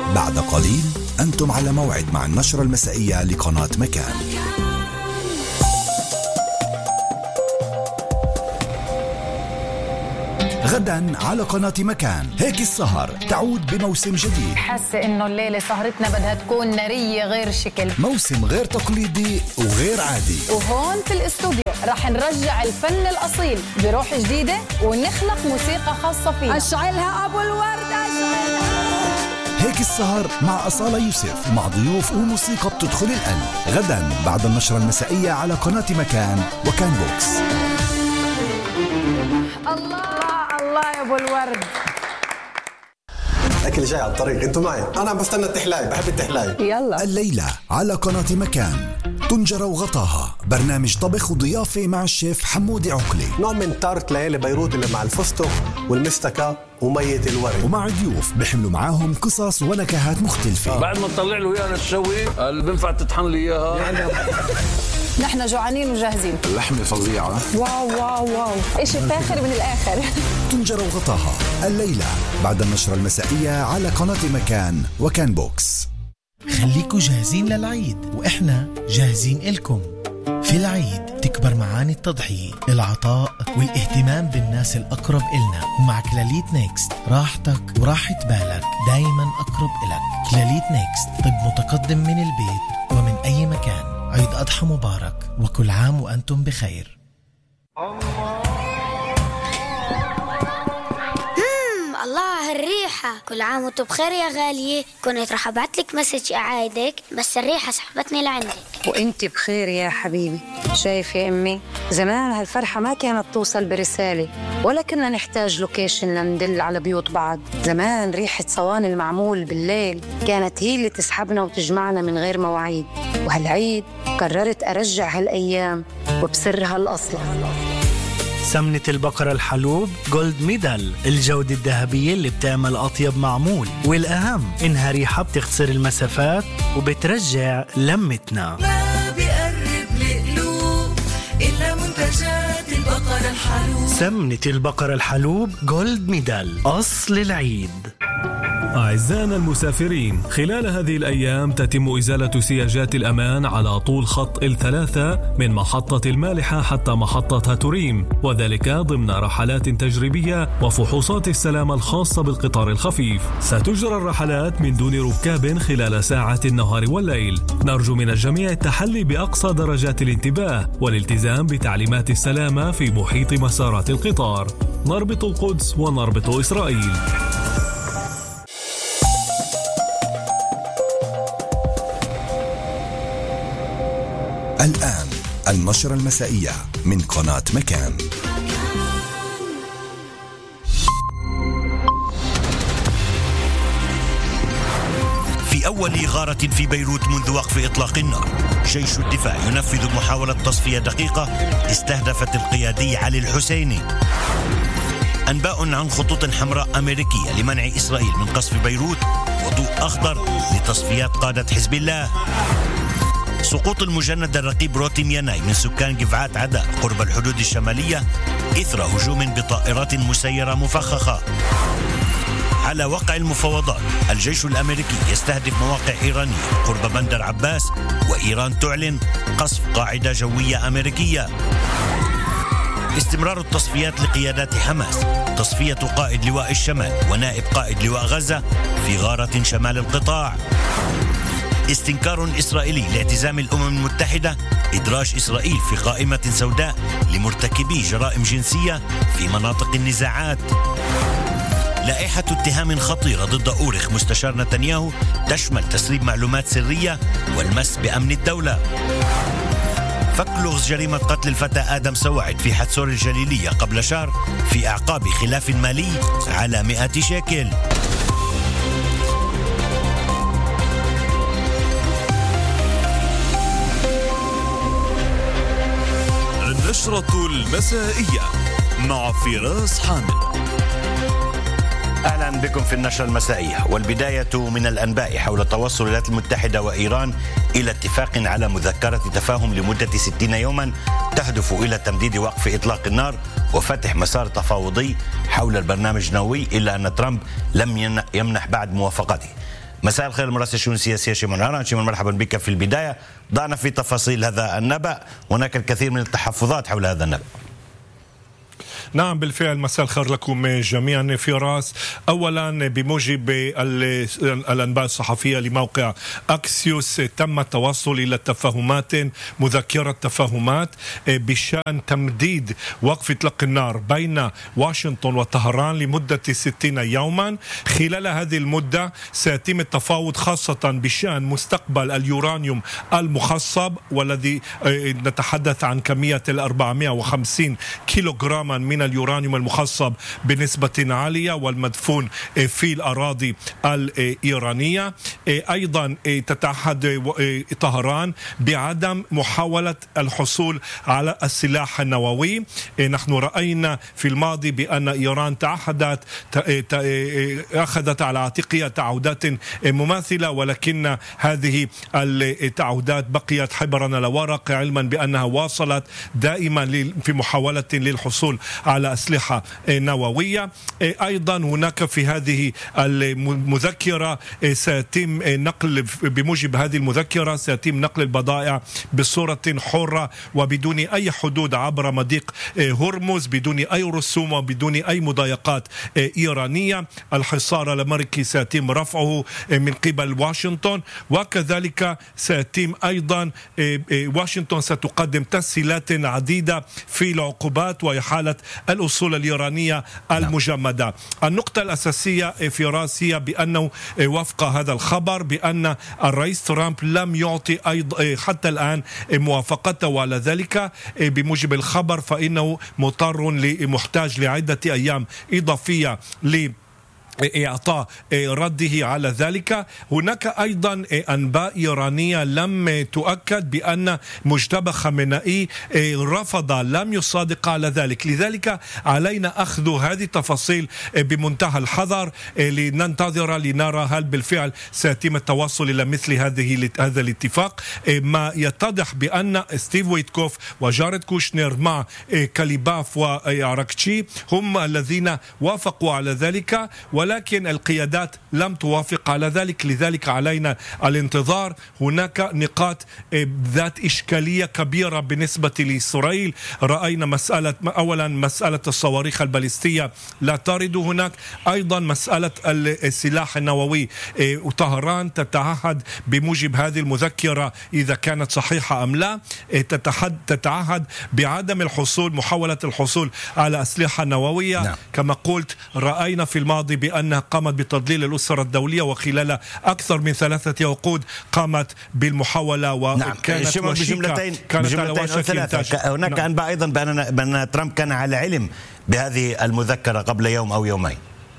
بعد قليل أنتم على موعد مع النشرة المسائية لقناة مكان. غدا على قناة مكان هيك السهر تعود بموسم جديد. حاسة إنه الليلة سهرتنا بدها تكون نارية غير شكل، موسم غير تقليدي وغير عادي. وهون في الاستوديو رح نرجع الفن الأصيل بروح جديدة ونخلق موسيقى خاصة فينا. أشعلها أبو الورد أشعلها. هيك السهر مع أصالة يوسف مع ضيوف وموسيقى بتدخل القلب. غدا بعد النشرة المسائية على قناة مكان وكان بوكس. الله يا ابو الورد. اكل جاي على الطريق، انتوا معي، انا عم بستنى التحلاي، بحب التحلاي. يلا الليلة على قناة مكان طنجرة وغطاها، برنامج طبخ وضيافة مع الشيف حمودي عقلي، نوع من تارت ليالي بيروت اللي مع الفستق والمستكة ومية الورد، ومع ضيوف بيحملوا معاهم قصص ونكهات مختلفة. بعد ما تطلع له اياها تشوي اللي بينفع تطحن لي اياها. نحن جوعانين وجاهزين. اللحمة فظيعة. واو واو واو، إشي فاخر من الآخر. طنجرة وغطاها الليلة بعد النشرة المسائية على قناة مكان وكان بوكس. خليكوا جاهزين للعيد وإحنا جاهزين إلكم. في العيد تكبر معاني التضحية، العطاء والاهتمام بالناس الأقرب إلنا، ومع كلاليت نيكست راحتك وراحة بالك دايما أقرب إلك. كلاليت نيكست طب متقدم من البيت ومن أي مكان. عيد أضحى مبارك وكل عام وأنتم بخير. الله الريحة، كل عام وانتم بخير يا غالية. كنت رح ابعتلك مسج اعايدك بس الريحة سحبتني لعندك. وانت بخير يا حبيبي. شايف يا امي، زمان هالفرحة ما كانت توصل برسالة ولا كنا نحتاج لوكيشن لندل على بيوت بعض. زمان ريحة صواني المعمول بالليل كانت هي اللي تسحبنا وتجمعنا من غير مواعيد. وهالعيد قررت ارجع هالايام وبسرها الاصلع. سمنة البقرة الحلوب جولد ميدال، الجودة الذهبية اللي بتعمل أطيب معمول، والأهم إنها ريحة بتختصر المسافات وبترجع لمتنا. ما بيقرب لقلوب إلا منتجات البقرة الحلوب. سمنة البقرة الحلوب جولد ميدال، أصل العيد. أعزائنا المسافرين، خلال هذه الأيام تتم إزالة سياجات الأمان على طول خط ال3 من محطة المالحة حتى محطة هاتوريم، وذلك ضمن رحلات تجريبية وفحوصات السلامة الخاصة بالقطار الخفيف. ستجرى الرحلات من دون ركاب خلال ساعات النهار والليل. نرجو من الجميع التحلي بأقصى درجات الانتباه والالتزام بتعليمات السلامة في محيط مسارات القطار. نربط القدس ونربط إسرائيل. الآن النشرة المسائية من قناة مكان. في أول غارة في بيروت منذ وقف إطلاق النار، جيش الدفاع ينفذ محاولة تصفية دقيقة استهدفت القيادي علي الحسيني. أنباء عن خطوط حمراء أمريكية لمنع إسرائيل من قصف بيروت، وضوء أخضر لتصفيات قادة حزب الله. سقوط المجند الرقيب روتيم ياناي من سكان جفعات عداء قرب الحدود الشمالية إثر هجوم بطائرات مسيرة مفخخة. على وقع المفاوضات، الجيش الأمريكي يستهدف مواقع إيرانية قرب بندر عباس، وإيران تعلن قصف قاعدة جوية أمريكية. استمرار التصفيات لقيادات حماس، تصفية قائد لواء الشمال ونائب قائد لواء غزة في غارة شمال القطاع. استنكار إسرائيلي لاعتزام الأمم المتحدة إدراج إسرائيل في قائمة سوداء لمرتكبي جرائم جنسية في مناطق النزاعات. لائحة اتهام خطيرة ضد أورخ مستشار نتنياهو تشمل تسريب معلومات سرية والمس بأمن الدولة. فك لغز جريمة قتل الفتى آدم سواعد في حتسور الجليلية قبل شهر في أعقاب خلاف مالي على 100 شيكل. النشرة المسائية مع فراس حامد. أهلا بكم في النشرة المسائية، والبداية من الأنباء حول توصل الولايات المتحدة وإيران إلى اتفاق على مذكرة تفاهم لمدة 60 يوما تهدف إلى تمديد وقف إطلاق النار وفتح مسار تفاوضي حول البرنامج النووي، إلا أن ترامب لم يمنح بعد موافقته. مساء الخير المراسل الشؤون السياسية شيمون عران. شيمون مرحبا بك. في البداية ضعنا في تفاصيل هذا النبأ، هناك الكثير من التحفظات حول هذا النبأ. نعم بالفعل، مساء الخير لكم جميعا. فراس، اولا بموجب الانباء الصحفيه لموقع اكسيوس تم التوصل الى تفاهمات، مذكره تفاهمات بشان تمديد وقف اطلاق النار بين واشنطن وطهران لمده 60 يوما. خلال هذه المده سيتم التفاوض خاصه بشان مستقبل اليورانيوم المخصب، والذي نتحدث عن كميه 450 كيلوغراما من اليورانيوم المخصب بنسبة عالية والمدفون في الأراضي الإيرانية. أيضا تتعهد طهران بعدم محاولة الحصول على السلاح النووي. نحن رأينا في الماضي بأن إيران أخذت على عاتقها تعهدات مماثلة، ولكن هذه التعهدات بقيت حبرا على ورق، علما بأنها واصلت دائما في محاولة للحصول على أسلحة نووية. أيضا هناك في هذه المذكرة سيتم نقل، بموجب هذه المذكرة سيتم نقل البضائع بصورة حرة وبدون أي حدود عبر مضيق هرمز، بدون أي رسوم وبدون أي مضايقات إيرانية. الحصار الأمريكي سيتم رفعه من قبل واشنطن، وكذلك سيتم أيضا واشنطن ستقدم تسهيلات عديدة في العقوبات وإحالة الأصول الإيرانية المجمدة. النقطة الأساسية في راسية بأنه وفق هذا الخبر بأن الرئيس ترامب لم يعطي حتى الآن موافقته على ذلك. بموجب الخبر فإنه محتاج لعدة أيام إضافية إعطاء رده على ذلك. هناك أيضا أنباء إيرانية لم تؤكد بأن مجتبى خامنئي رفض، لم يصادق على ذلك. لذلك علينا أخذ هذه التفاصيل بمنتهى الحذر، لننتظر لنرى هل بالفعل سيتم التوصل إلى مثل هذا الاتفاق. ما يتضح بأن ستيف ويتكوف وجارد كوشنر مع كاليباف وعراكتشي هم الذين وافقوا على ذلك، ولكن القيادات لم توافق على ذلك. لذلك علينا الانتظار. هناك نقاط ذات إشكالية كبيرة بالنسبة لإسرائيل. رأينا أولا مسألة الصواريخ الباليستية لا ترد هناك، أيضا مسألة السلاح النووي. وطهران تتعهد بموجب هذه المذكرة إذا كانت صحيحة أم لا، تتعهد بعدم محاولة الحصول على أسلحة نووية. نعم. كما قلت رأينا في الماضي بأنها قامت بتضليل الأسرة الدولية، وخلال أكثر من 3 عقود قامت بالمحاولة وكانت بجملتين ثلاثة. هناك أنباء أيضا بأن ترامب كان على علم بهذه المذكرة قبل يوم أو يومين.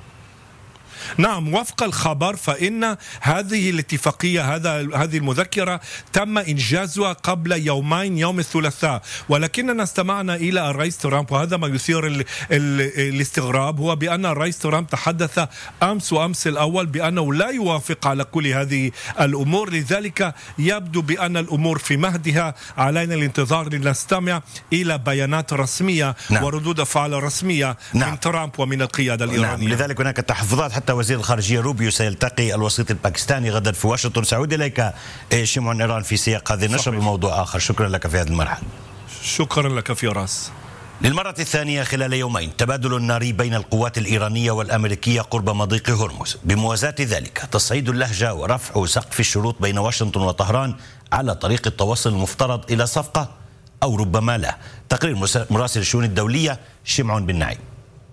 نعم، وفق الخبر فإن هذه الاتفاقية هذه المذكرة تم إنجازها قبل يومين، يوم الثلاثاء، ولكننا استمعنا إلى الرئيس ترامب، وهذا ما يثير الاستغراب، هو بأن الرئيس ترامب تحدث أمس وأمس الأول بأنه لا يوافق على كل هذه الأمور. لذلك يبدو بأن الأمور في مهدها. علينا الانتظار لنستمع إلى بيانات رسمية وردود أفعال رسمية من ترامب ومن القيادة الإيرانية. لذلك هناك تحفظات، حتى وزير الخارجية روبيو سيلتقي الوسيط الباكستاني غدا في واشنطن. سأعود إليك شيمون عران في سياق هذه النشرة بموضوع آخر. شكرا لك في هذه المرحلة. شكرا لك فراس. للمرة الثانية خلال يومين تبادل ناري بين القوات الإيرانية والأمريكية قرب مضيق هرمز. بموازاة ذلك تصعيد اللهجة ورفع سقف الشروط بين واشنطن وطهران على طريق التوصل المفترض إلى صفقة أو ربما لا. تقرير مراسل الشؤون الدولية شمعون بن نعيم.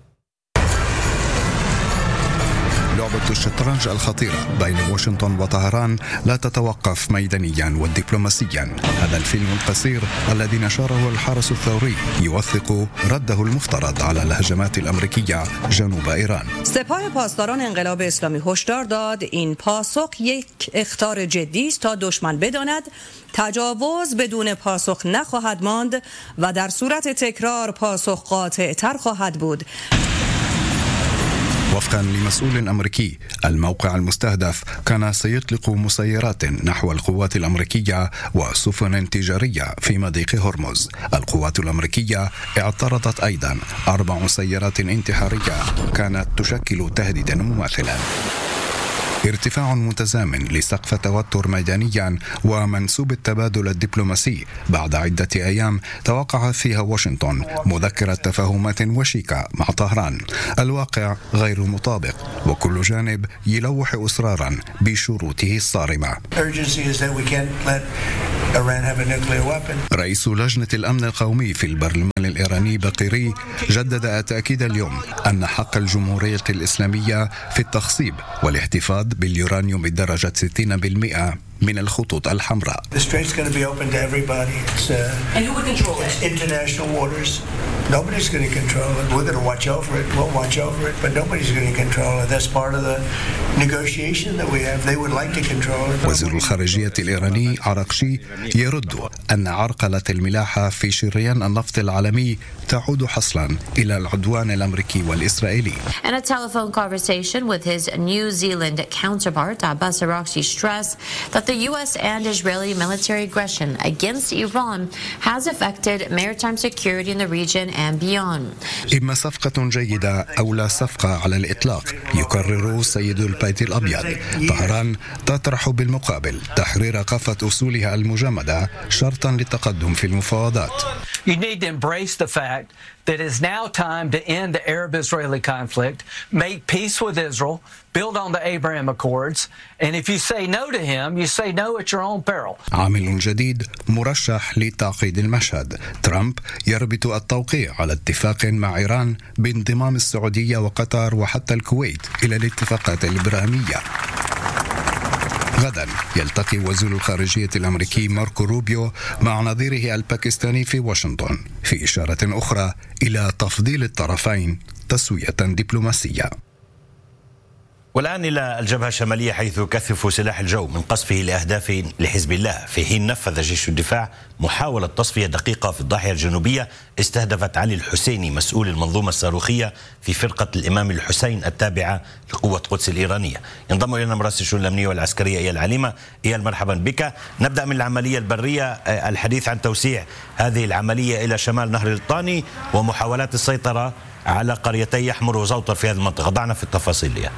لعبة الشطرنج الخطيرة بين واشنطن وطهران لا تتوقف ميدانيا ودبلوماسيا. هذا الفيلم القصير الذي نشره الحرس الثوري يوثق رده المفترض على الهجمات الأمريكية جنوب إيران. سپاه پاسداران انقلاب اسلامی هشدار داد این پاسخ یک اخطار جدی است تا دشمن بداند تجاوز بدون پاسخ نخواهد ماند و در صورت تکرار پاسخ قاطع تر خواهد بود. وفقا لمسؤول أمريكي الموقع المستهدف كان سيطلق مسيرات نحو القوات الأمريكية وسفن تجارية في مضيق هرمز. القوات الأمريكية اعترضت أيضا 4 سيارات انتحارية كانت تشكل تهديدا مماثلا. ارتفاع متزامن لسقف توتر ميدانيا ومنسوب التبادل الدبلوماسي بعد عدة أيام توقع فيها واشنطن مذكرة تفاهمات وشيكة مع طهران. الواقع غير مطابق وكل جانب يلوح إصرارا بشروطه الصارمة. رئيس لجنة الأمن القومي في البرلمان الإيراني بقيري جدد تأكيد اليوم أن حق الجمهورية الإسلامية في التخصيب والاحتفاظ باليورانيوم بدرجة 60% من الخطوط الحمراء. Nobody's going to control it. We're going to watch over it. We'll watch over it, but nobody's going to control it. That's part of the negotiation that we have. They would like to control it. وزير الخارجية الإيراني عراقشي يرد أن عرقلة الملاحة في شريان النفط العالمي تعود حصلا إلى العدوان الأمريكي والإسرائيلي. In a telephone conversation with his New Zealand counterpart, Abbas Araghchi stressed that the U.S. and Israeli military aggression against Iran has affected maritime security in the region and beyond. إما صفقة جيدة أو لا صفقة على الإطلاق، يكرر سيد البيت الأبيض. طهران تطرح بالمقابل تحرير قافة أصولها المجمدة شرطا للتقدم في المفاوضات. You need to embrace the fact that it's now time to end the Arab-Israeli conflict, make peace with Israel, build on the Abraham Accords, and if you say no to him, you say no at your own peril. عامل جديد مرشح لتعقيد المشهد. ترامب يربط التوقيع على اتفاق مع إيران بانضمام السعودية وقطر وحتى الكويت إلى الاتفاقات الإبراهيمية. غدا يلتقي وزير الخارجية الأمريكي ماركو روبيو مع نظيره الباكستاني في واشنطن في إشارة أخرى إلى تفضيل الطرفين تسوية دبلوماسية. والآن إلى الجبهة الشمالية حيث كثف سلاح الجو من قصفه لأهداف لحزب الله، في حين نفذ جيش الدفاع محاولة تصفية دقيقة في الضاحية الجنوبية استهدفت علي الحسيني مسؤول المنظومة الصاروخية في فرقة الإمام الحسين التابعة لقوة قدس الإيرانية. ينضم إلينا مراسل الشؤون الأمنية والعسكرية إيال عليمة. إيال مرحبا بك. نبدأ من العملية البرية، الحديث عن توسيع هذه العملية إلى شمال نهر الطاني ومحاولات السيطرة على قريتي يحمر وزوطر في هذه المنطقة. ضعنا في التفاصيل ليها.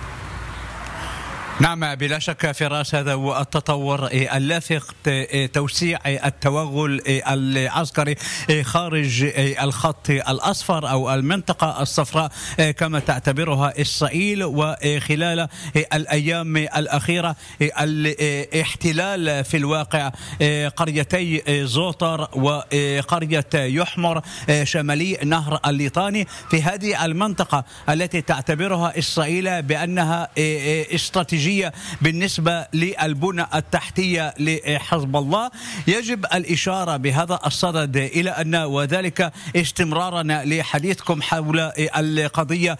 نعم بلا شك فراس، هذا هو التطور اللاثق، توسيع التوغل العسكري خارج الخط الأصفر أو المنطقة الصفراء كما تعتبرها إسرائيل. وخلال الأيام الأخيرة الاحتلال في الواقع قريتي زوطر وقرية يحمر شمالي نهر الليطاني في هذه المنطقة التي تعتبرها إسرائيل بأنها استراتيجية بالنسبة للبنى التحتية لحزب الله. يجب الإشارة بهذا الصدد إلى أن وذلك استمرارا لحديثكم حول القضية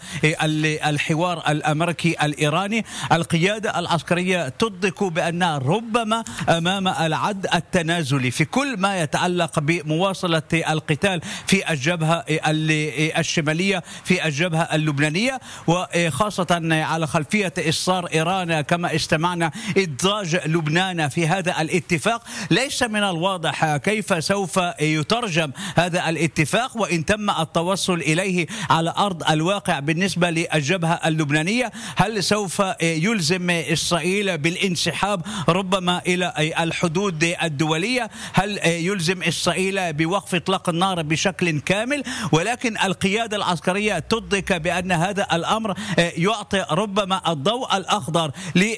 الحوار الأمريكي الإيراني. القيادة العسكرية تدرك بأن ربما أمام العد التنازلي في كل ما يتعلق بمواصلة القتال في الجبهة الشمالية في الجبهة اللبنانية، وخاصة على خلفية إصرار إيران كما استمعنا إدراج لبنان في هذا الاتفاق. ليس من الواضح كيف سوف يترجم هذا الاتفاق وإن تم التوصل إليه على أرض الواقع بالنسبة للجبهة اللبنانية. هل سوف يلزم إسرائيل بالانسحاب ربما إلى الحدود الدولية؟ هل يلزم إسرائيل بوقف إطلاق النار بشكل كامل؟ ولكن القيادة العسكرية تدرك بأن هذا الأمر يعطي ربما الضوء الأخضر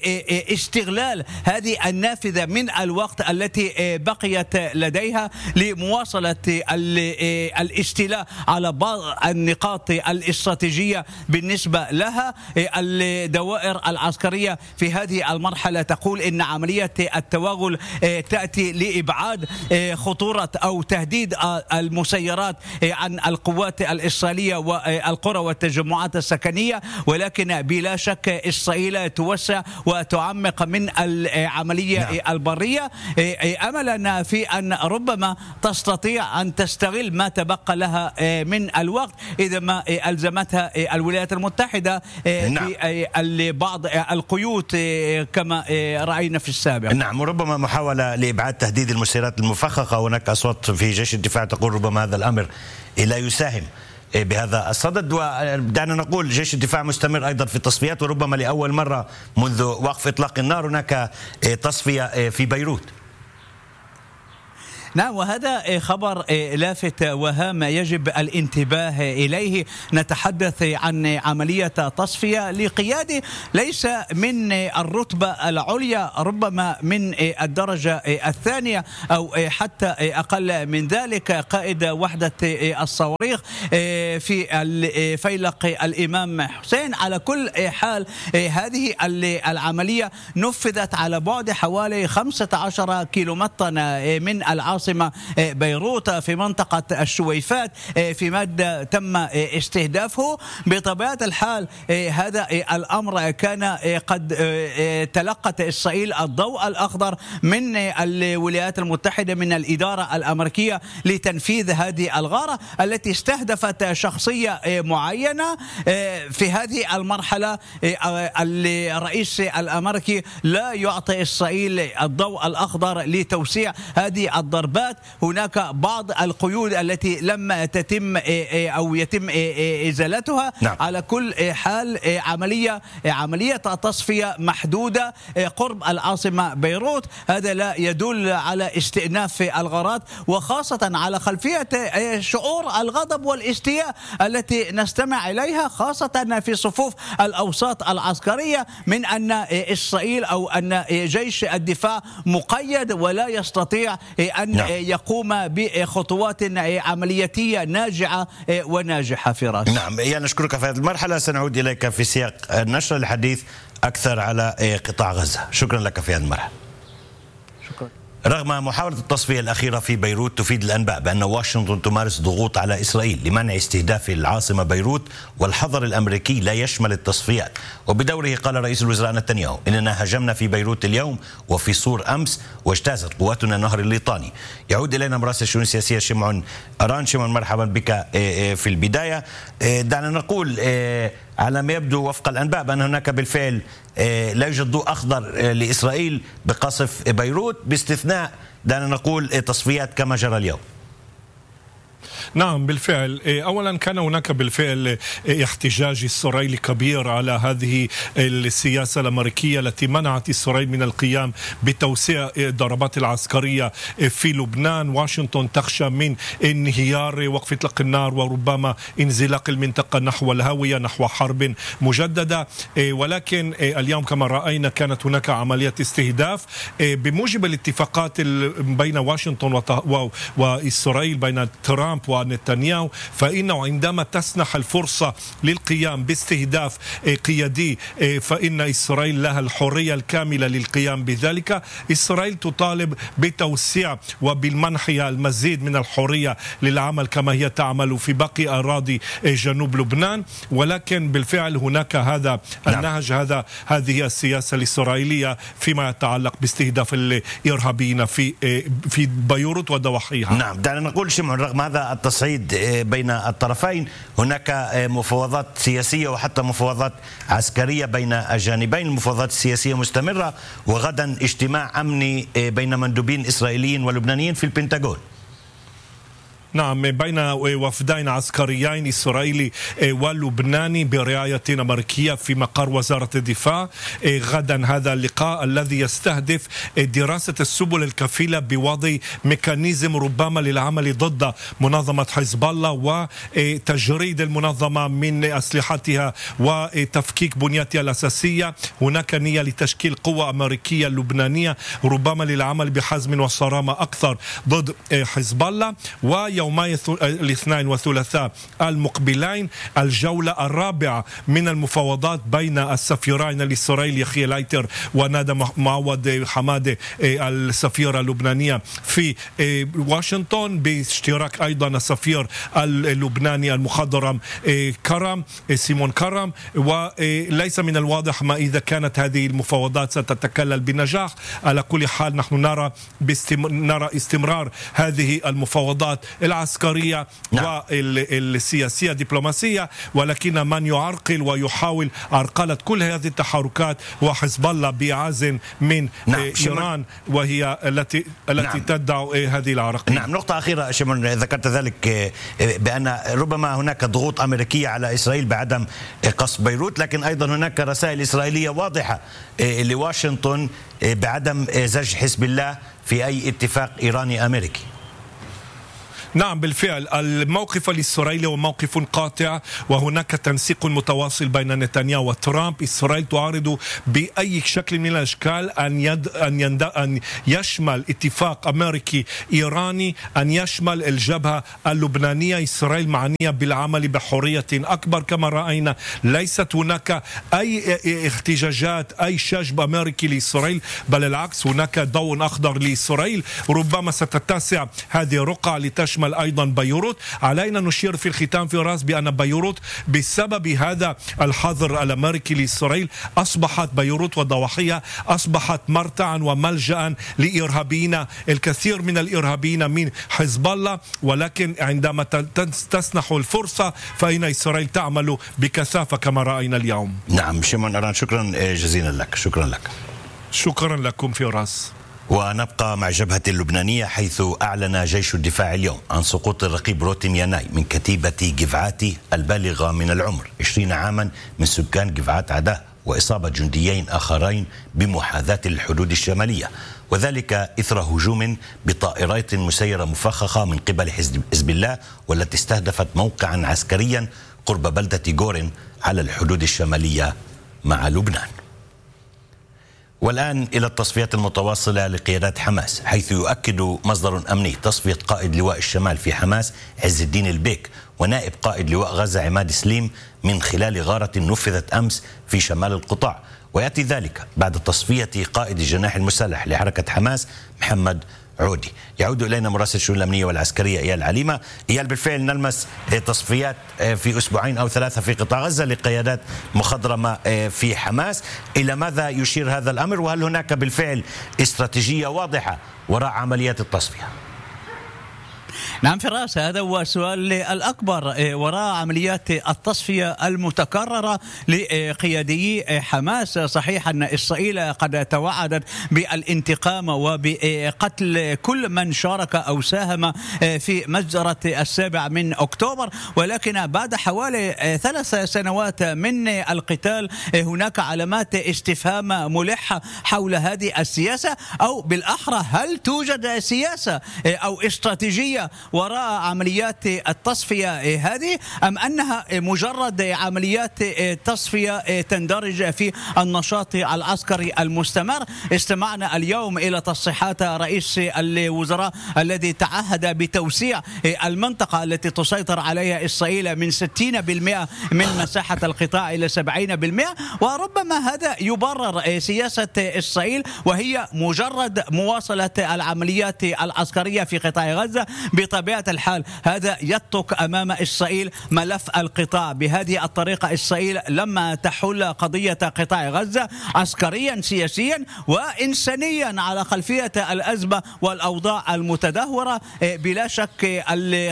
لاستغلال هذه النافذة من الوقت التي بقيت لديها لمواصلة الاستيلاء على بعض النقاط الاستراتيجية بالنسبة لها. الدوائر العسكرية في هذه المرحلة تقول إن عملية التوغل تأتي لإبعاد خطورة أو تهديد المسيرات عن القوات الإسرائيلية والقرى والتجمعات السكنية، ولكن بلا شك إسرائيل توسع وتعمق من العملية البرية أملا في أن ربما تستطيع أن تستغل ما تبقى لها من الوقت إذا ما ألزمتها الولايات المتحدة في بعض القيود كما رأينا في السابق. نعم، وربما محاولة لإبعاد تهديد المسيرات المفخخة. هناك أصوات في جيش الدفاع تقول ربما هذا الأمر لا يساهم بهذا الصدد. ودعنا نقول جيش الدفاع مستمر أيضا في التصفيات، وربما لأول مرة منذ وقف إطلاق النار هناك تصفية في بيروت. نعم، وهذا خبر لافت وهام يجب الانتباه إليه. نتحدث عن عملية تصفية لقيادة ليس من الرتبة العليا، ربما من الدرجة الثانية أو حتى أقل من ذلك، قائد وحدة الصواريخ في الفيلق الإمام حسين. على كل حال هذه العملية نفذت على بعد حوالي 15 كيلومتر من العاصمة بيروت في منطقة الشويفات، في مدى تم استهدافه. بطبيعة الحال هذا الأمر كان قد تلقت إسرائيل الضوء الأخضر من الولايات المتحدة، من الإدارة الأمريكية، لتنفيذ هذه الغارة التي استهدفت شخصية معينة. في هذه المرحلة الرئيس الأمريكي لا يعطي إسرائيل الضوء الأخضر لتوسيع هذه الضربات. هناك بعض القيود التي لم تتم أو يتم إزالتها. نعم. على كل حال عملية تصفية محدودة قرب العاصمة بيروت، هذا لا يدل على استئناف الغارات، وخاصة على خلفية شعور الغضب والاستياء التي نستمع إليها خاصة في صفوف الأوساط العسكرية من أن إسرائيل أو أن جيش الدفاع مقيد ولا يستطيع أن يقوم بخطوات عملياتية ناجعة وناجحة. فراس. نعم، نشكرك في هذه المرحلة. سنعود إليك في سياق النشر الحديث أكثر على قطاع غزة. شكرا لك في هذه المرحلة. شكرا. رغم محاولة التصفية الأخيرة في بيروت، تفيد الأنباء بأن واشنطن تمارس ضغوط على إسرائيل لمنع استهداف العاصمة بيروت، والحظر الأمريكي لا يشمل التصفيات. وبدوره قال رئيس الوزراء نتنياهو إننا هجمنا في بيروت اليوم وفي صور أمس، واجتازت قواتنا النهر الليطاني. يعود إلينا مراسل الشؤون السياسية شمعون أران. شمعون، مرحبا بك. في البداية دعنا نقول على ما يبدو وفق الأنباء بأن هناك بالفعل لا يوجد ضوء أخضر لإسرائيل بقصف بيروت، باستثناء دعنا نقول تصفيات كما جرى اليوم. نعم بالفعل. أولا كان هناك بالفعل احتجاج إسرائيلي كبير على هذه السياسة الأمريكية التي منعت إسرائيل من القيام بتوسيع الضربات العسكرية في لبنان. واشنطن تخشى من انهيار وقف إطلاق النار وربما انزلاق المنطقة نحو الهاوية، نحو حرب مجددة. ولكن اليوم كما رأينا كانت هناك عملية استهداف بموجب الاتفاقات بين واشنطن وإسرائيل، بين ترامب ونتنياهو، فإنه عندما تسنح الفرصة للقيام باستهداف قيادي فإن إسرائيل لها الحرية الكاملة للقيام بذلك. إسرائيل تطالب بتوسيع وبالمنحها المزيد من الحرية للعمل كما هي تعمل في باقي أراضي جنوب لبنان. ولكن بالفعل هناك هذا النهج، هذه السياسة الإسرائيلية فيما يتعلق باستهداف الإرهابيين في بيروت وضواحيها. نعم، دعنا نقول شمعون، رغم هذا التصعيد بين الطرفين هناك مفاوضات سياسية وحتى مفاوضات عسكرية بين الجانبين. المفاوضات السياسية مستمرة، وغدا اجتماع أمني بين مندوبين إسرائيليين ولبنانيين في البنتاغون. نعم، بين وفدين عسكريين إسرائيلي ولبناني برعاية أمريكية في مقر وزارة الدفاع. غدا هذا اللقاء الذي يستهدف دراسة السبل الكفيلة بوضع ميكانيزم ربما للعمل ضد منظمة حزب الله وتجريد المنظمة من أسلحتها وتفكيك بنيتها الأساسية. هناك نية لتشكيل قوة أمريكية لبنانية ربما للعمل بحزم وصرامة أكثر ضد حزب الله. يومي الاثنين والثلاثاء المقبلين الجولة الرابعة من المفاوضات بين السفيرين الإسرائيلي يخي لايتر ونادى معوض حمادة السفيرة اللبنانية في واشنطن، باشتراك أيضا السفير اللبناني المخضرم سيمون كرم. وليس من الواضح ما إذا كانت هذه المفاوضات ستتكلل بنجاح. على كل حال نحن نرى استمرار هذه المفاوضات العسكرية والسياسية الدبلوماسية، ولكن من يعرقل ويحاول عرقلة كل هذه التحركات هو حزب الله بإعاز من إيران، وهي التي تدعو هذه العرقلة. نعم، نقطة أخيرة شمون، ذكرت ذلك بأن ربما هناك ضغوط أمريكية على إسرائيل بعدم قصف بيروت، لكن أيضا هناك رسائل إسرائيلية واضحة لواشنطن بعدم زج حزب الله في أي اتفاق إيراني أمريكي. نعم بالفعل، الموقف الإسرائيلي هو موقف قاطع، وهناك تنسيق متواصل بين نتنياهو وترامب. إسرائيل تعارض بأي شكل من الأشكال أن يشمل اتفاق أمريكي إيراني، أن يشمل الجبهة اللبنانية. إسرائيل معنية بالعمل بحرية أكبر كما رأينا، ليست هناك أي احتجاجات، أي شجب أمريكي لإسرائيل، بل العكس، هناك ضوء أخضر لإسرائيل. ربما ستتسع هذه الرقعة لتشمل أيضا بيروت. علينا نشير في الختام في راس بأن بيروت بسبب هذا الحظر الأمريكي لإسرائيل أصبحت بيروت وضواحيها أصبحت مرتعا وملجأ لإرهابيين، الكثير من الإرهابيين من حزب الله، ولكن عندما تسنح الفرصة فإن إسرائيل تعمل بكثافة كما رأينا اليوم. نعم شمعون أران، شكرا جزيلا لك. شكرا لك. شكرا لكم في راس. ونبقى مع جبهة اللبنانية، حيث أعلن جيش الدفاع اليوم عن سقوط الرقيب روتم ياناي من كتيبة جفعاتي البالغة من العمر 20 عاما من سكان جفعات عداه، وإصابة جنديين آخرين بمحاذاة الحدود الشمالية، وذلك إثر هجوم بطائرات مسيرة مفخخة من قبل حزب الله، والتي استهدفت موقعا عسكريا قرب بلدة جورن على الحدود الشمالية مع لبنان. والآن إلى التصفيات المتواصلة لقيادات حماس، حيث يؤكد مصدر أمني تصفية قائد لواء الشمال في حماس عز الدين البيك ونائب قائد لواء غزة عماد سليم من خلال غارة نفذت أمس في شمال القطاع، ويأتي ذلك بعد تصفية قائد الجناح المسلح لحركة حماس محمد عودي. يعود إلينا مراسل الشؤون الأمنية والعسكرية إيال عليمة. إيال، بالفعل نلمس تصفيات في أسبوعين أو ثلاثة في قطاع غزة لقيادات مخضرمة في حماس. إلى ماذا يشير هذا الأمر، وهل هناك بالفعل استراتيجية واضحة وراء عمليات التصفية؟ نعم فراس، هذا هو السؤال الأكبر وراء عمليات التصفية المتكررة لقيادي حماس. صحيح أن إسرائيل قد توعدت بالانتقام وبقتل كل من شارك أو ساهم في مجزرة 7 أكتوبر، ولكن بعد حوالي 3 سنوات من القتال هناك علامات استفهام ملحة حول هذه السياسة، أو بالأحرى هل توجد سياسة أو استراتيجية وراء عمليات التصفية هذه، أم أنها مجرد عمليات تصفية تندرج في النشاط العسكري المستمر؟ استمعنا اليوم إلى تصريحات رئيس الوزراء الذي تعهد بتوسيع المنطقة التي تسيطر عليها إسرائيل من 60% من مساحة القطاع إلى 70%، وربما هذا يبرر سياسة إسرائيل وهي مجرد مواصلة العمليات العسكرية في قطاع غزة. بطبيعة الحال هذا يترك أمام إسرائيل ملف القطاع. بهذه الطريقة إسرائيل لما تحل قضية قطاع غزة عسكريا سياسيا وإنسانيا على خلفية الأزمة والأوضاع المتدهورة، بلا شك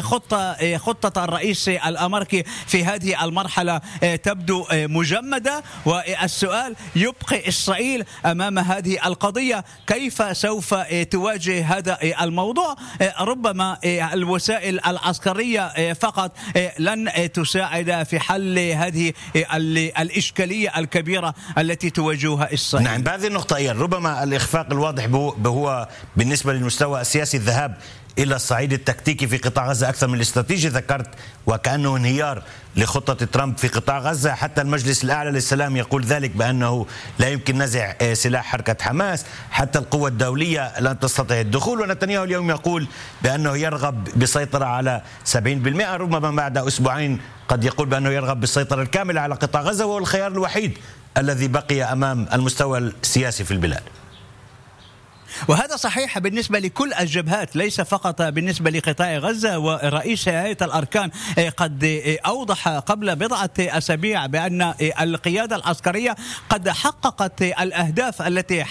خطة الرئيس الأمريكي في هذه المرحلة تبدو مجمدة، والسؤال يبقى إسرائيل أمام هذه القضية كيف سوف تواجه هذا الموضوع. ربما الوسائل العسكرية فقط لن تساعد في حل هذه الإشكالية الكبيرة التي تواجهها إسرائيل. نعم، بهذه النقطة ربما الإخفاق الواضح هو بالنسبة للمستوى السياسي الذهاب إلى الصعيد التكتيكي في قطاع غزة أكثر من الاستراتيجي. ذكرت وكأنه انهيار لخطة ترامب في قطاع غزة، حتى المجلس الأعلى للسلام يقول ذلك بأنه لا يمكن نزع سلاح حركة حماس، حتى القوى الدولية لن تستطيع الدخول، ونتنياهو اليوم يقول بأنه يرغب بسيطرة على 70%، ربما بعد أسبوعين قد يقول بأنه يرغب بالسيطرة الكاملة على قطاع غزة، وهو الخيار الوحيد الذي بقي أمام المستوى السياسي في البلاد. وهذا صحيح بالنسبة لكل الجبهات، ليس فقط بالنسبة لقطاع غزة. ورئيس هيئة الأركان قد أوضح قبل بضعة أسابيع بأن القيادة العسكرية قد حققت الأهداف التي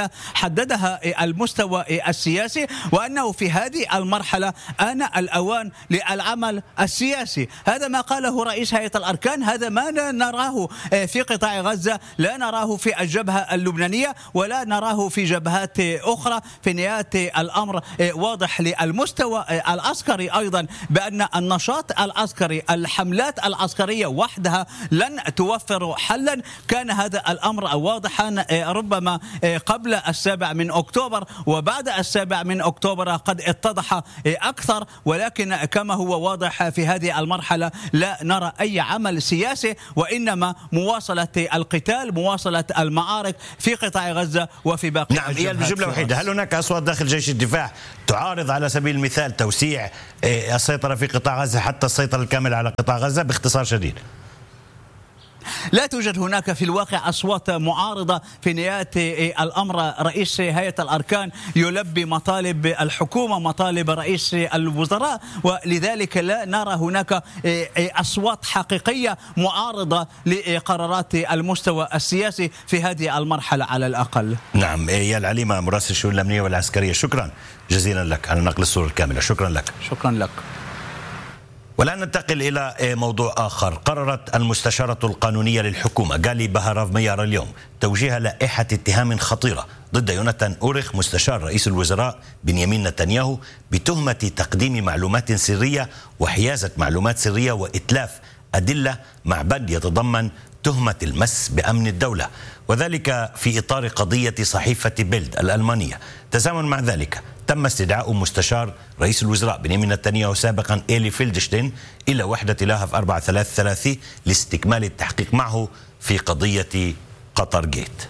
حددها المستوى السياسي، وأنه في هذه المرحلة آن الأوان للعمل السياسي. هذا ما قاله رئيس هيئة الأركان، هذا ما نراه في قطاع غزة، لا نراه في الجبهة اللبنانية ولا نراه في جبهات أخرى. في نهاية الأمر واضح للمستوى العسكري أيضا بأن النشاط العسكري، الحملات العسكرية وحدها لن توفر حلا. كان هذا الأمر واضحا ربما قبل 7 من أكتوبر، وبعد 7 من أكتوبر قد اتضح أكثر، ولكن كما هو واضح في هذه المرحلة لا نرى أي عمل سياسي، وإنما مواصلة القتال، مواصلة المعارك في قطاع غزة وفي باقي نعم. هي بجملة وحيدة، هل هناك أصوات داخل جيش الدفاع تعارض على سبيل المثال توسيع السيطرة في قطاع غزة حتى السيطرة الكاملة على قطاع غزة؟ باختصار شديد، لا توجد هناك في الواقع أصوات معارضة. في نهاية الأمر رئيس هيئة الأركان يلبي مطالب الحكومة، مطالب رئيس الوزراء، ولذلك لا نرى هناك أصوات حقيقية معارضة لقرارات المستوى السياسي في هذه المرحلة على الأقل. نعم. يا العليمة مراسل الشؤون الأمنية والعسكرية، شكرا جزيلا لك على نقل الصورة الكاملة. شكرا لك. شكرا لك. والآن ننتقل إلى موضوع آخر. قررت المستشارة القانونية للحكومة غالي بهاراف ميار اليوم توجيه لائحة اتهام خطيرة ضد يوناتان أوريخ مستشار رئيس الوزراء بنيامين نتنياهو بتهمة تقديم معلومات سرية وحيازة معلومات سرية وإتلاف أدلة مع بند يتضمن تهمة المس بأمن الدولة، وذلك في إطار قضية صحيفة بيلد الألمانية. تزامن مع ذلك تم استدعاء مستشار رئيس الوزراء بنيامين نتنياهو سابقا إيلي فيلدشتين إلى وحدة لاهف 433 لاستكمال التحقيق معه في قضية قطر جيت.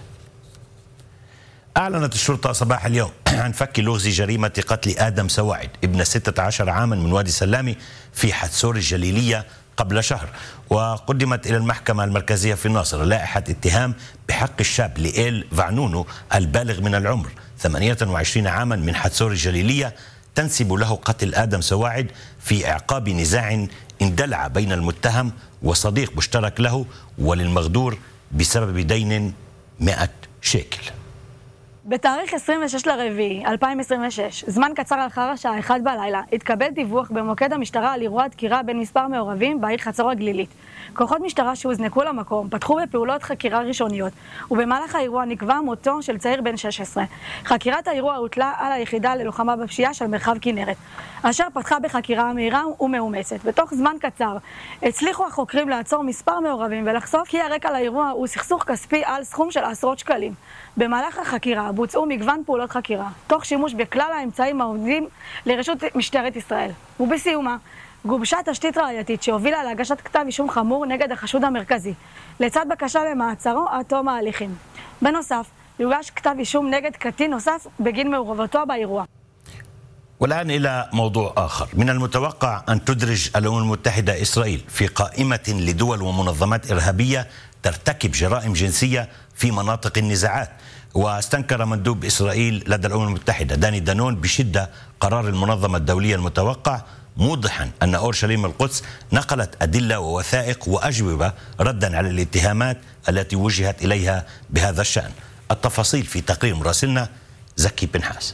أعلنت الشرطة صباح اليوم عن فك لغز جريمة قتل آدم سواعد ابن 16 عاما من وادي سلامي في حتسور الجليلية قبل شهر، وقدمت إلى المحكمة المركزية في الناصرة لائحة اتهام بحق الشاب ليل فعنونو البالغ من العمر 28 عاما من حتسور الجليلية تنسب له قتل آدم سواعد في إعقاب نزاع اندلع بين المتهم وصديق مشترك له وللمغدور بسبب دين 100 شيكل. בתאריך 26/4/2026, זמן קצר לאחר השעה 1 בלילה, התקבל דיווח במוקד המשטרה על אירוע דקירה בין מספר מעורבים בעיר חצור הגלילית. כוחות משטרה שהוזנקו למקום פתחו בפעולות חקירה ראשוניות, ובמהלך האירוע נקבע מותו של צעיר בן 16. חקירת האירוע הוטלה על היחידה ללוחמה בפשיעה של מרחב כנרת, אשר פתחה בחקירה מהירה ומאומצת. בתוך זמן קצר הצליחו החוקרים לעצור מספר מעורבים ולחשוף כי הרקע לאירוע הוא סכסוך כספי על סכום של עשרות שקלים. במהלך החקירה בוצעו מגוון פעולות חקירה, תוך שימוש בכלל האמצעים העומדים לרשות משטרת ישראל. ובסיומה גובשה תשתית ראייתית שהובילה להגשת כתב אישום חמור נגד החשוד המרכזי, לצד בקשה למעצרו עד תום ההליכים. בנוסף, יוגש כתב אישום נגד קטין נוסף בגין מעורבותו באירוע. والآن إلى موضوع آخر. من المتوقع أن تدرج الأمم المتحدة إسرائيل في قائمة لدول ومنظمات إرهابية ترتكب جرائم جنسية في مناطق النزاعات. واستنكر مندوب إسرائيل لدى الأمم المتحدة داني دانون بشدة قرار المنظمة الدولية المتوقع، موضحا أن أورشليم القدس نقلت أدلة ووثائق وأجوبة ردا على الاتهامات التي وجهت إليها بهذا الشأن. التفاصيل في تقرير مراسلنا زكي بنحاس.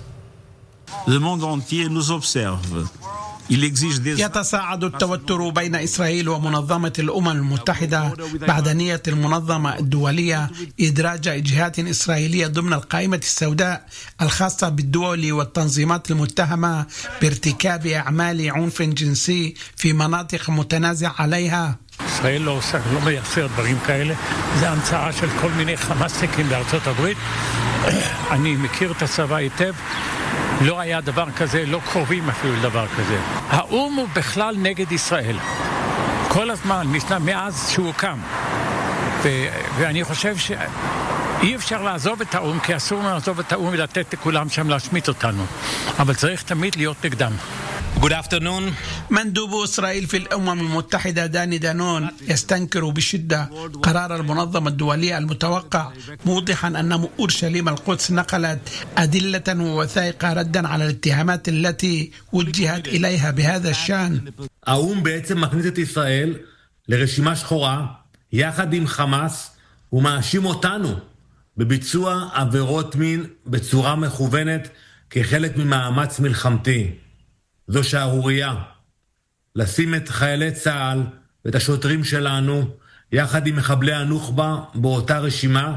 يتصاعد التوتر بين إسرائيل ومنظمة الأمم المتحدة بعد نية المنظمة الدولية إدراج جهات إسرائيلية ضمن القائمة السوداء الخاصة بالدول والتنظيمات المتهمة بارتكاب أعمال عنف جنسي في مناطق متنازع عليها. ישראל לא מייצר דברים כאלה, זה המצאה של כל מיני חמאסניקים בארצות הברית. אני מכיר את הצבא היטב, לא היה דבר כזה, לא קרובים אפילו לדבר כזה. האו"ם הוא בכלל נגד ישראל, כל הזמן, מאז שהוא קם. ואני חושב שאי אפשר לעזוב את האו"ם, כי אסור לעזוב את האו"ם ולתת לכולם שם להשמיט אותנו, אבל צריך תמיד להיות נגדם. Good afternoon. مندوب إسرائيل في الأمم المتحدة داني دانون يستنكر بشدة قرار المنظمة الدولية المتوقع، موضحا أن أورشليم القدس نقلت أدلة ووثائق ردا على الاتهامات التي وجهت إليها بهذا الشأن. האו"ם בעצם מכניס את ישראל לרשימה שחורה יחד עם חמאס ומאשים אותנו בביצוע עבירות מין בצורה מכוונת כחלק ממאמץ מלחמתי. זו שערוריה. לשים את חיילי צה"ל ואת השוטרים שלנו יחד עם מחבלי הנוח'בה באותה רשימה.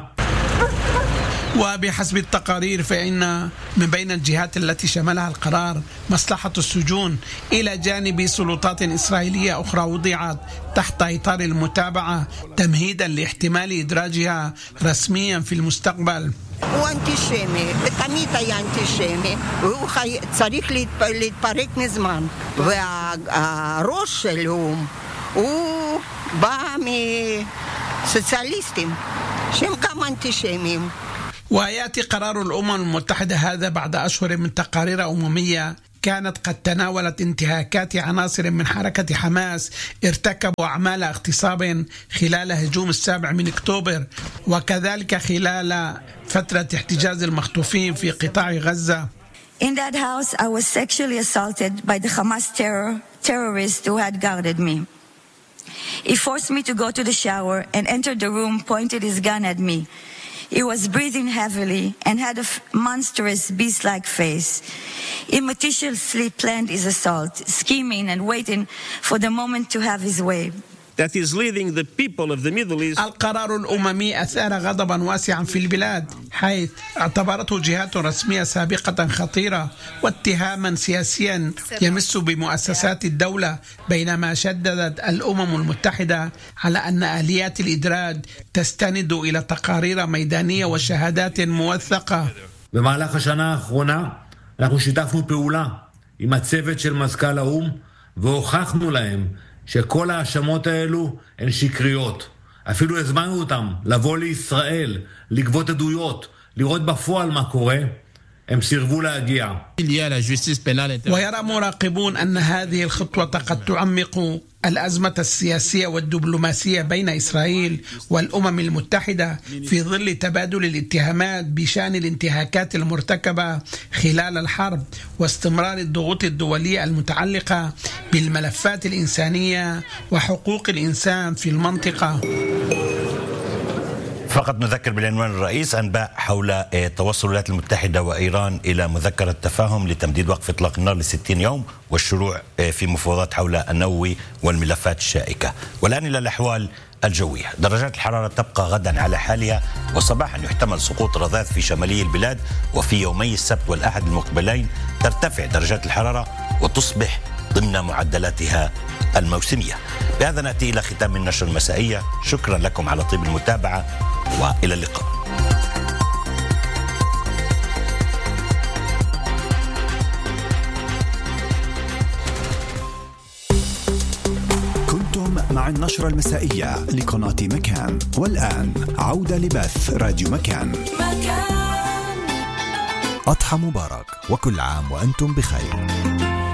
وبحسب التقارير فإن من بين الجهات التي شملها القرار مصلحة السجون إلى جانب سلطات إسرائيلية أخرى وضعت تحت إطار المتابعة تمهيدا لاحتمال إدراجها رسميا في المستقبل. הוא אנטישמי, ותמיד היה אנטישמי, והוא צריך להתפרק מזמן. והראש שלו הוא בא מסוציאליסטים שהם גם אנטישמים. ويأتي قرار الأمم المتحدة هذا بعد أشهر من تقارير أممية كانت قد تناولت انتهاكات عناصر من حركة حماس ارتكبوا أعمال اغتصاب خلال هجوم 7 أكتوبر، وكذلك خلال فترة احتجاز المخطوفين في قطاع غزة. In that house, I was sexually assaulted by the Hamas terrorist who had guarded me. He forced me to go to the shower and entered the room, pointed his gun at me. He was breathing heavily and had a monstrous beast-like face. He meticulously planned his assault, scheming and waiting for the moment to have his way. That is leading the people of the Middle East. القرار الأممي أثار غضبا واسعا في البلاد، حيث اعتبرته جهات رسمية سابقة خطيرة واتهاما سياسيا يمس بمؤسسات الدولة، بينما شددت الأمم المتحدة على أن آليات الإدراج تستند إلى تقارير ميدانية وشهادات موثقة. במהלך השנה האחרונה אנחנו שיתפנו פעולה עם הצוות של מזכ"ל האו"ם והוכחנו להם שכל האשמות האלו הן שקריות. אפילו הזמנו אותם לבוא לישראל, לגבות עדויות, לראות בפועל מה קורה. הם סירבו להגיע. ويرى مراقبون أن هذه الخطوة قد تعمق الأزمة السياسية والدبلوماسية بين إسرائيل والأمم المتحدة في ظل تبادل الاتهامات بشأن الانتهاكات المرتكبة خلال الحرب واستمرار الضغوط الدولية المتعلقة بالملفات الإنسانية وحقوق الإنسان في المنطقة. فقط نذكر بالعنوان الرئيس: أنباء حول توصل الولايات المتحدة وإيران إلى مذكرة تفاهم لتمديد وقف إطلاق النار ل60 يوم والشروع في مفاوضات حول النووي والملفات الشائكة. والآن إلى الأحوال الجوية. درجات الحرارة تبقى غدا على حالها، وصباحا يحتمل سقوط رذاذ في شمالي البلاد، وفي يومي السبت والأحد المقبلين ترتفع درجات الحرارة وتصبح ضمن معدلاتها الموسمية. بهذا نأتي إلى ختام النشرة المسائية. شكرا لكم على طيب المتابعة وإلى اللقاء. كنتم مع النشرة المسائية لقناة مكان، والآن عودة لبث راديو مكان. أضحى مبارك وكل عام وأنتم بخير.